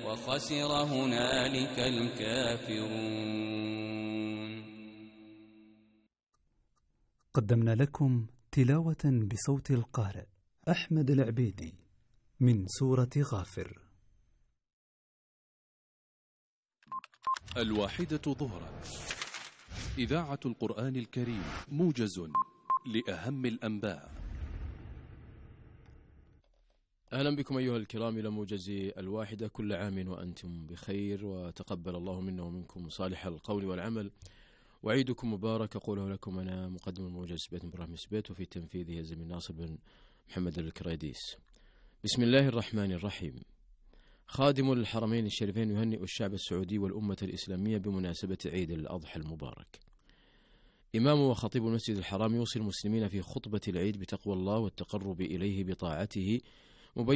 وخسر هنالك الكافرون. قدمنا لكم تلاوة بصوت القارئ أحمد العبيدي من سورة غافر. 1:00 إذاعة القرآن الكريم، موجز لأهم الأنباء. أهلا بكم أيها الكرام إلى موجز 1:00. كل عام وأنتم بخير، وتقبل الله منا ومنكم صالح القول والعمل، وعيدكم مبارك. أقوله لكم أنا مقدم الموجز بن إبراهيم سبيت، وفي تنفيذه الزميل ناصر بن محمد الكريديس. بسم الله الرحمن الرحيم. خادم الحرمين الشريفين يهنئ الشعب السعودي والأمة الإسلامية بمناسبة عيد الأضحى المبارك. إمام وخطيب المسجد الحرام يوصي المسلمين في خطبة العيد بتقوى الله والتقرب إليه بطاعته